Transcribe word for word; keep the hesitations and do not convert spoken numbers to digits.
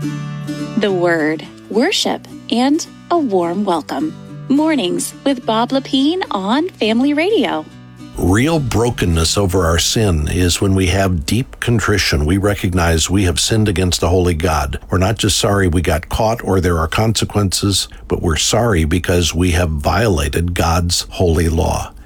The Word, worship, and a warm welcome. Mornings with Bob Lepine on Family Radio. Real brokenness over our sin is when we have deep contrition. We recognize we have sinned against a holy God. We're not just sorry we got caught or there are consequences, but we're sorry because we have violated God's holy law.